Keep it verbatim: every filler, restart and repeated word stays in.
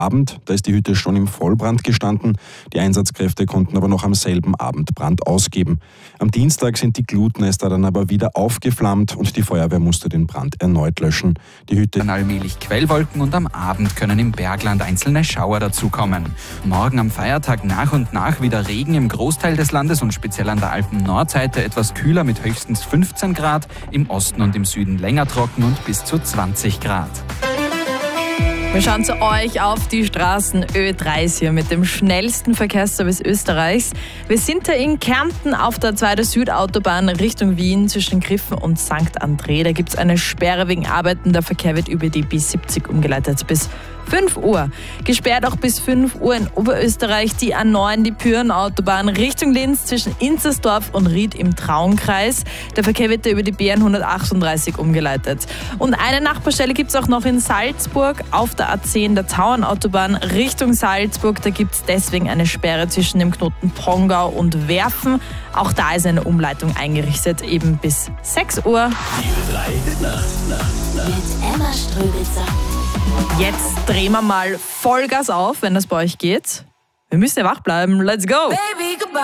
Abend, da ist die Hütte schon im Vollbrand gestanden. Die Einsatzkräfte konnten aber noch am selben Abend Brand ausgeben. Am Dienstag sind die Glutnester dann aber wieder aufgeflammt und die Feuerwehr musste den Brand erneut löschen. Die Hütte Dann allmählich Quellwolken und am Abend können im Bergland einzelne Schauer dazukommen. Morgen am Feiertag nach und nach wieder Regen im Großteil des Landes und speziell an der Alpen-Nordseite etwas kühler mit höchstens fünfzehn Grad, im Osten und im Süden länger trocken und bis zu zwanzig Grad. Wir schauen zu euch auf die Straßen Ö dreißig mit dem schnellsten Verkehrsservice Österreichs. Wir sind da in Kärnten auf der zweiten Südautobahn Richtung Wien zwischen Griffen und Sankt André. Da gibt es eine Sperre wegen Arbeiten. Der Verkehr wird über die B siebzig umgeleitet bis fünf Uhr. Gesperrt auch bis fünf Uhr in Oberösterreich die A neun, die Pyreneautobahn Richtung Linz zwischen Inzersdorf und Ried im Traunkreis. Der Verkehr wird da über die B N hundertachtunddreißig umgeleitet. Und eine Nachbarstelle gibt es auch noch in Salzburg auf der A zehn, der Tauernautobahn Richtung Salzburg. Da gibt es deswegen eine Sperre zwischen dem Knoten Pongau und Werfen. Auch da ist eine Umleitung eingerichtet, eben bis sechs Uhr. Die drei Nacht, Nacht, Nacht. Mit Emma Ströbitzer. Jetzt drehen wir mal Vollgas auf, wenn das bei euch geht. Wir müssen ja wach bleiben. Let's go! Baby, goodbye.